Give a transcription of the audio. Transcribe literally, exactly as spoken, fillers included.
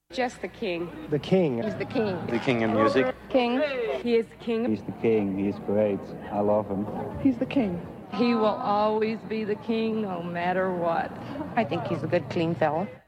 Just the king. The king. He's the king. The king of music. King. He is the king. He's the king. He's great. I love him. He's the king. He will always be the king no matter what. I think he's a good, clean fellow.